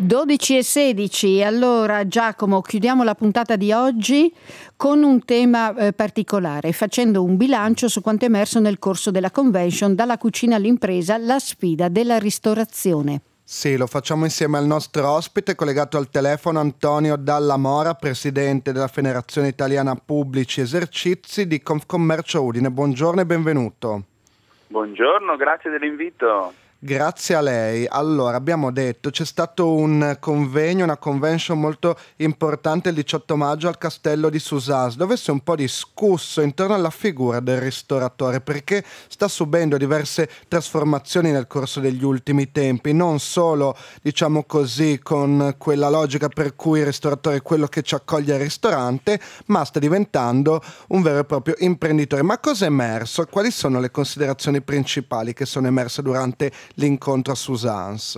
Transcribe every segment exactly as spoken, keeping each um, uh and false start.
dodici e sedici. Allora Giacomo, chiudiamo la puntata di oggi con un tema eh, particolare, facendo un bilancio su quanto emerso nel corso della convention Dalla cucina all'impresa, la sfida della ristorazione. Sì, lo facciamo insieme al nostro ospite collegato al telefono, Antonio Dalla Mora, presidente della Federazione Italiana Pubblici Esercizi di Confcommercio Udine. Buongiorno e benvenuto. Buongiorno, grazie dell'invito. Grazie a lei. Allora, abbiamo detto, c'è stato un convegno, una convention molto importante il diciotto maggio al Castello di Susans, dove si è un po' discusso intorno alla figura del ristoratore, perché sta subendo diverse trasformazioni nel corso degli ultimi tempi, non solo, diciamo così, con quella logica per cui il ristoratore è quello che ci accoglie al ristorante, ma sta diventando un vero e proprio imprenditore. Ma cosa è emerso? Quali sono le considerazioni principali che sono emerse durante l'incontro a Susans?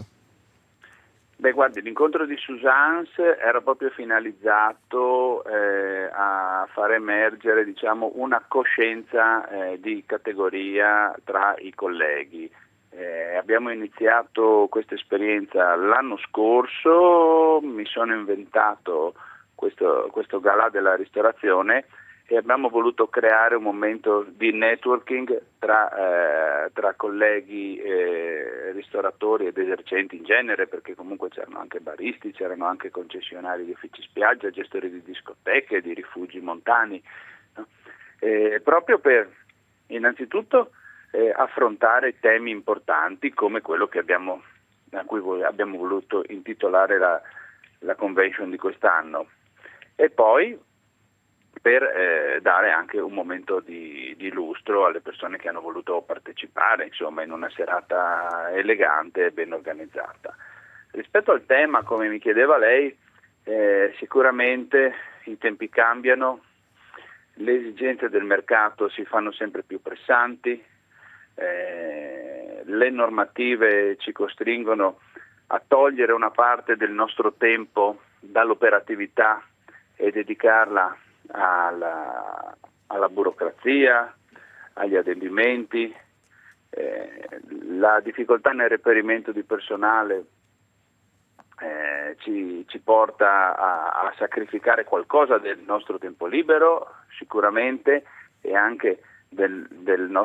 Beh, guardi, l'incontro di Susans era proprio finalizzato eh, a far emergere, diciamo, una coscienza eh, di categoria tra i colleghi. Eh, abbiamo iniziato questa esperienza l'anno scorso, mi sono inventato questo, questo galà della ristorazione e abbiamo voluto creare un momento di networking tra, eh, tra colleghi eh, ristoratori ed esercenti in genere, perché comunque c'erano anche baristi, c'erano anche concessionari di uffici spiaggia, gestori di discoteche, di rifugi montani, no? eh, proprio per innanzitutto eh, affrontare temi importanti come quello che abbiamo, a cui abbiamo voluto intitolare la, la convention di quest'anno, e poi per eh, dare anche un momento di, di lustro alle persone che hanno voluto partecipare, insomma, in una serata elegante e ben organizzata. Rispetto al tema, come mi chiedeva lei, eh, sicuramente i tempi cambiano, le esigenze del mercato si fanno sempre più pressanti, eh, le normative ci costringono a togliere una parte del nostro tempo dall'operatività e dedicarla Alla, alla burocrazia, agli adempimenti, eh, la difficoltà nel reperimento di personale eh, ci, ci porta a, a sacrificare qualcosa del nostro tempo libero sicuramente, e anche del, del nostro